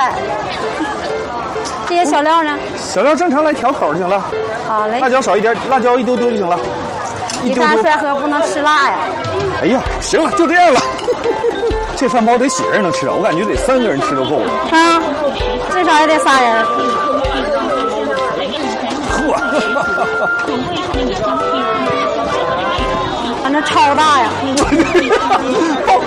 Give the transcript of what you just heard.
菜。这些小料呢？ 小料正常来调口就行了。 好嘞。 辣椒少一点，辣椒一丢丢就行了。 你看帅哥不能吃辣呀。 哎呀，行了，就这样了。这饭包得几个人能吃啊？我感觉得3个人吃都够了。 啊，最少也得3人。 呵， 反正超大呀！ 爆